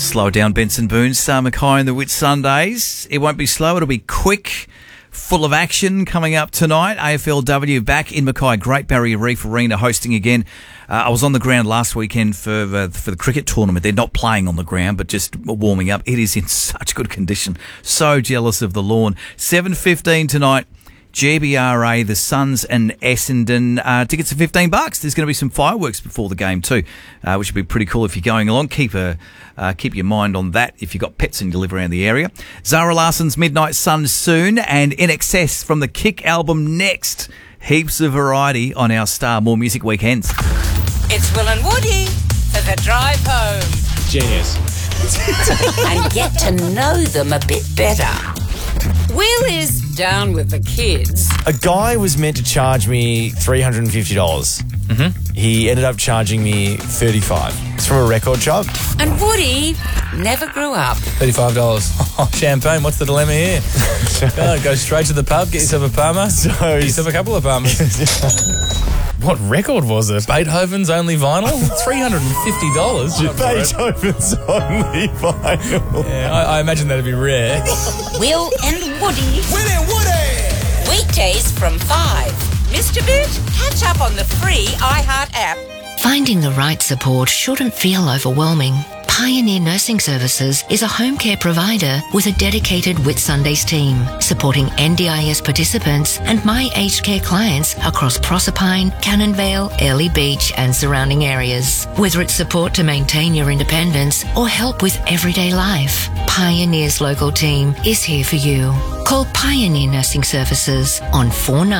Slow it down, Benson Boone. Star Mackay and the Whit Sundays. It won't be slow, it'll be quick, full of action coming up tonight. AFLW back in Mackay, Great Barrier Reef Arena hosting again. I was on the ground last weekend for the cricket tournament. They're not playing on the ground, but just warming up. It is in such good condition. So jealous of the lawn. 7:15 tonight. GBRA, the Suns and Essendon. Tickets are $15. There's going to be some fireworks before the game too, which would be pretty cool if you're going along. Keep your mind on that if you've got pets and you live around the area. Zara Larsson's Midnight Sun soon, and In Excess from the Kick album next. Heaps of variety on our Star More Music weekends. It's Will and Woody for the drive home. Genius. And get to know them a bit better. Will is down with the kids. A guy was meant to charge me $350. Mm-hmm. He ended up charging me $35. It's from a record shop. And Woody never grew up. $35. Oh, champagne. What's the dilemma here? Go straight to the pub, get yourself a Palmer. Get yourself a couple of Palmers. What record was it? Beethoven's Only Vinyl? $350. Beethoven's Only Vinyl. Yeah, I imagine that'd be rare. Will and Woody. Will and Woody! Weekdays from 5. Missed a bit? Catch up on the free iHeart app. Finding the right support shouldn't feel overwhelming. Pioneer Nursing Services is a home care provider with a dedicated Whitsundays team, supporting NDIS participants and My Aged Care clients across Proserpine, Cannonvale, Airlie Beach and surrounding areas. Whether it's support to maintain your independence or help with everyday life, Pioneer's local team is here for you. Call Pioneer Nursing Services on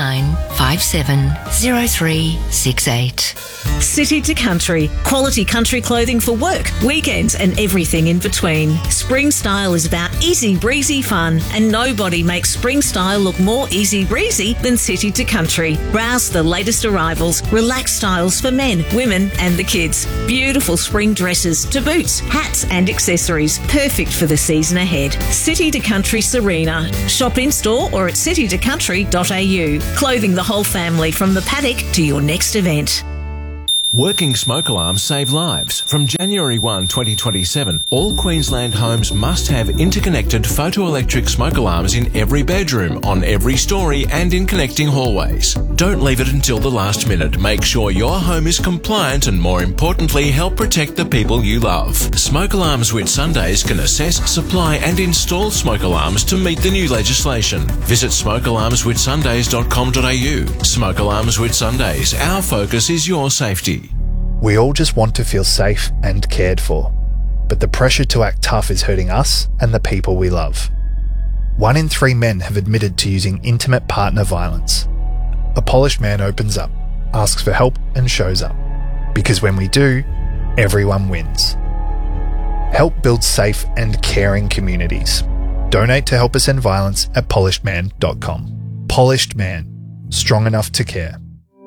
49570368. City to Country. Quality country clothing for work, weekends and everything in between. Spring Style is about easy breezy fun, and nobody makes Spring Style look more easy breezy than City to Country. Browse the latest arrivals, relaxed styles for men, women and the kids. Beautiful spring dresses to boots, hats and accessories. Perfect for the season ahead. City to Country Serena. Shop in store or at citytocountry.au. Clothing the whole family from the paddock to your next event. Working smoke alarms save lives. From January 1, 2027, all Queensland homes must have interconnected photoelectric smoke alarms in every bedroom, on every story and in connecting hallways. Don't leave it until the last minute. Make sure your home is compliant and, more importantly, help protect the people you love. Smoke Alarms Whitsundays can assess, supply and install smoke alarms to meet the new legislation. Visit smokealarmswhitsundays.com.au. Smoke Alarms Whitsundays. Our focus is your safety. We all just want to feel safe and cared for, but the pressure to act tough is hurting us and the people we love. 1 in 3 men have admitted to using intimate partner violence. A polished man opens up, asks for help and shows up. Because when we do, everyone wins. Help build safe and caring communities. Donate to Help Us End Violence at polishedman.com. Polished Man. Strong enough to care.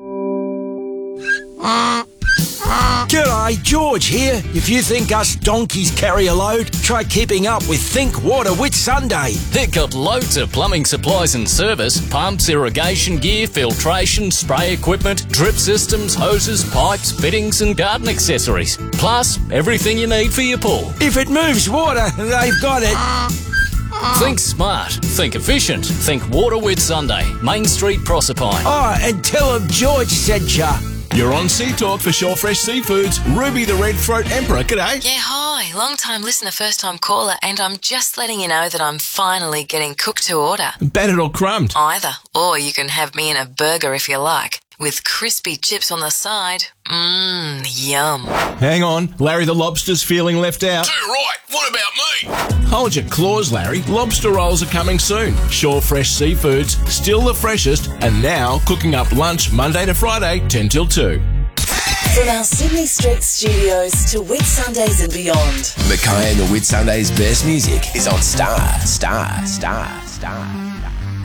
G'day, George here. If you think us donkeys carry a load, try keeping up with Think Water Whitsunday. They've got loads of plumbing supplies and service, pumps, irrigation gear, filtration, spray equipment, drip systems, hoses, pipes, fittings and garden accessories. Plus, everything you need for your pool. If it moves water, they've got it. Think smart, think efficient, think Water Whitsunday, Main Street, Proserpine. Oh, and tell them George sent ya. You're on Sea Talk for Shore Fresh Seafoods. Ruby the Red Throat Emperor, g'day. Yeah, hi. Long time listener, first time caller, and I'm just letting you know that I'm finally getting cooked to order. Battered or crumbed? Either. Or you can have me in a burger if you like, with crispy chips on the side. Yum. Hang on, Larry the Lobster's feeling left out. Too right. What about me? Hold your claws, Larry. Lobster rolls are coming soon. Shore Fresh Seafoods, still the freshest, and now cooking up lunch Monday to Friday, 10 till 2. From our Sydney Street studios to Whitsundays and beyond. Mackay and the Whitsundays' best music is on Star.